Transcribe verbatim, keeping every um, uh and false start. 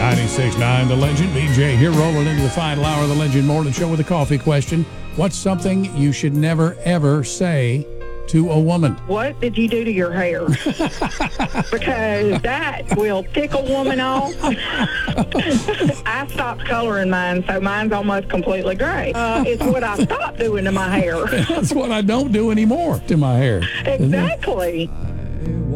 ninety-six point nine The Legend. B J here, rolling into the final hour of the Legend Morning Show with a coffee question. What's something you should never, ever say to a woman? What did you do to your hair? Because that will tick a woman off. I stopped coloring mine, so mine's almost completely gray. Uh, it's what I stopped doing to my hair. That's what I don't do anymore to my hair. Exactly.